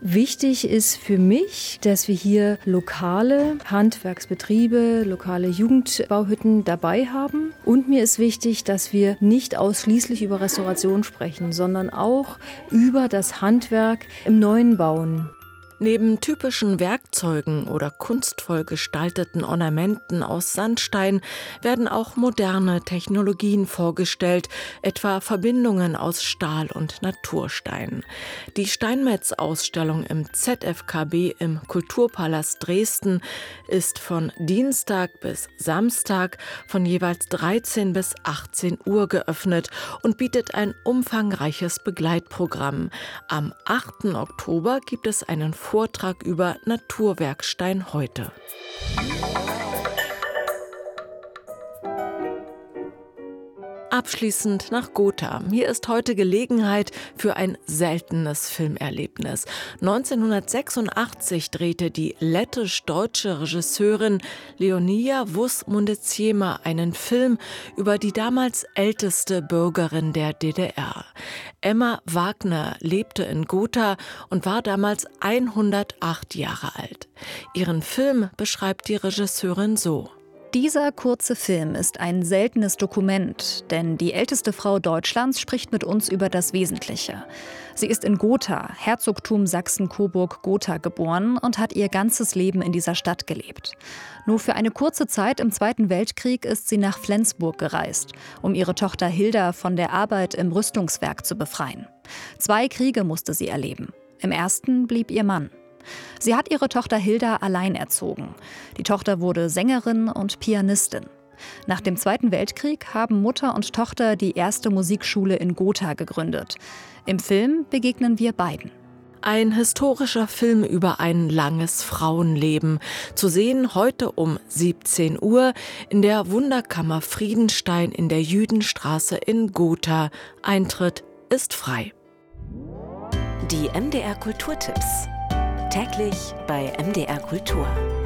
Wichtig ist für mich, dass wir hier lokale Handwerksbetriebe, lokale Jugendbauhütten dabei haben. Und mir ist wichtig, dass wir nicht ausschließlich über Restauration sprechen, sondern auch über das Handwerk im neuen Bauen. Neben typischen Werkzeugen oder kunstvoll gestalteten Ornamenten aus Sandstein werden auch moderne Technologien vorgestellt, etwa Verbindungen aus Stahl und Naturstein. Die Steinmetz-Ausstellung im ZFKB im Kulturpalast Dresden ist von Dienstag bis Samstag von jeweils 13 bis 18 Uhr geöffnet und bietet ein umfangreiches Begleitprogramm. Am 8. Oktober gibt es einen Vortrag über Naturwerkstein heute. Abschließend nach Gotha. Hier ist heute Gelegenheit für ein seltenes Filmerlebnis. 1986 drehte die lettisch-deutsche Regisseurin Leonia Wuss-Mundeciema einen Film über die damals älteste Bürgerin der DDR. Emma Wagner lebte in Gotha und war damals 108 Jahre alt. Ihren Film beschreibt die Regisseurin so: Dieser kurze Film ist ein seltenes Dokument, denn die älteste Frau Deutschlands spricht mit uns über das Wesentliche. Sie ist in Gotha, Herzogtum Sachsen-Coburg-Gotha geboren und hat ihr ganzes Leben in dieser Stadt gelebt. Nur für eine kurze Zeit im Zweiten Weltkrieg ist sie nach Flensburg gereist, um ihre Tochter Hilda von der Arbeit im Rüstungswerk zu befreien. 2 Kriege musste sie erleben. Im ersten blieb ihr Mann. Sie hat ihre Tochter Hilda allein erzogen. Die Tochter wurde Sängerin und Pianistin. Nach dem Zweiten Weltkrieg haben Mutter und Tochter die erste Musikschule in Gotha gegründet. Im Film begegnen wir beiden. Ein historischer Film über ein langes Frauenleben. Zu sehen heute um 17 Uhr in der Wunderkammer Friedenstein in der Jüdenstraße in Gotha. Eintritt ist frei. Die MDR Kulturtipps. Täglich bei MDR Kultur.